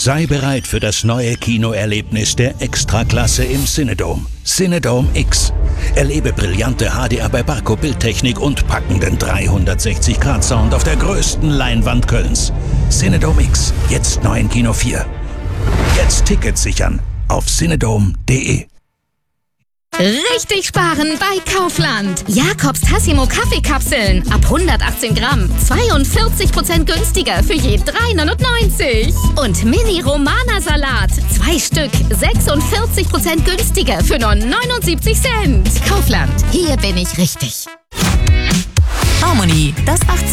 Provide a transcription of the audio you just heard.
Sei bereit für das neue Kinoerlebnis der Extraklasse im Cinedome. Cinedome X. Erlebe brillante HDR bei Barco-Bildtechnik und packenden 360-Grad-Sound auf der größten Leinwand Kölns. Cinedome X, jetzt neu in Kino 4. Jetzt Tickets sichern auf cinedome.de. Richtig sparen bei Kaufland. Jakobs Tassimo Kaffeekapseln ab 118 Gramm. 42% günstiger für je 3,99. Und Mini Romana Salat. 2 Stück. 46% günstiger für nur 79 Cent. Kaufland. Hier bin ich richtig. Harmony, das 80